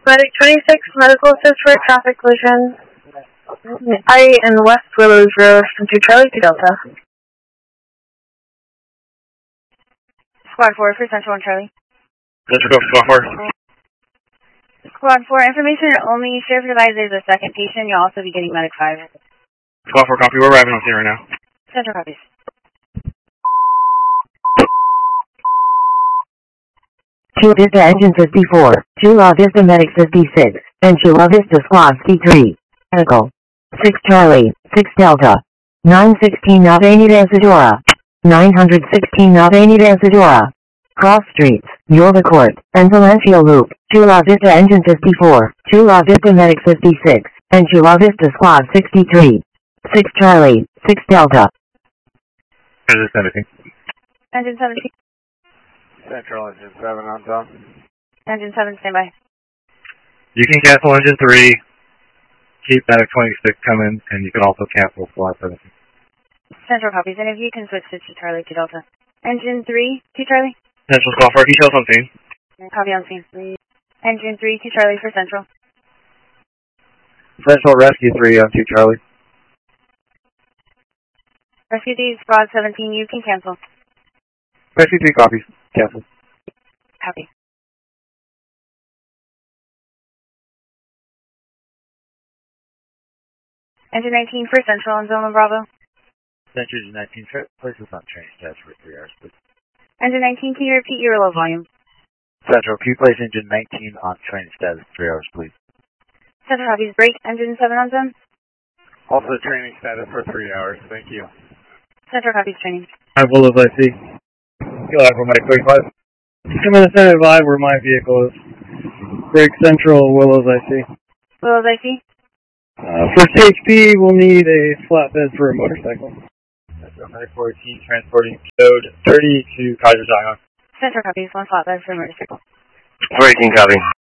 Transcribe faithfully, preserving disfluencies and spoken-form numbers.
Medic twenty-six, medical assist for traffic collision. I in West Willows Road from two Charlie to Delta. Squad four for Central and Charlie. Let's go, Squad four. Squad four, information only. Sheriff advised there's a second patient. You'll also be getting Medic five. Squad four, copy. We're arriving on scene right now. Central copies. Chula Vista Engine fifty four, Chula Vista Medic fifty six, and Chula Vista Squad C three. Echo. six Charlie, six Delta. nine sixteen Navani Vansadora. nine sixteen Navani Vansadora. Cross Streets, Yorba Court, and Valencia Loop, Chula Vista Engine fifty four, Chula Vista Medic fifty six, and Chula Vista Squad sixty-three. six Charlie, six Delta. Engine seventeen. Engine seventeen. Central Engine seven on top. Engine seven, standby. You can cancel Engine three. Keep Medic twenty-six coming, and you can also cancel Squad seventeen. Central copies, and if you can switch to two Charlie to Delta. Engine three, two Charlie. Central Squad four, details on scene. Copy on scene. Engine three, two Charlie for Central. Central Rescue three on two Charlie. Rescue D, Squad seventeen, you can cancel. Rescue three copies. Cancel. Copy. Engine nineteen for Central on Zone Bravo. Central nineteen, place us on training status for three hours, please. Engine nineteen, can you repeat your low volume? Central, can you place engine nineteen on training status three hours, please? Central copies, break. Engine seven on zone. Also training status for three hours, thank you. Central copies, training. Hi, Willows I C. Go out for Medic thirty-five. Come in the Senate five where my vehicle is. Break Central, Willows I C. Willows I C. Uh, for safety, we'll need a flatbed for a motorcycle. Medic fourteen, transporting code thirty to Kaiser Zion. Central copies, one flatbed for motorcycle. four eighteen, copy.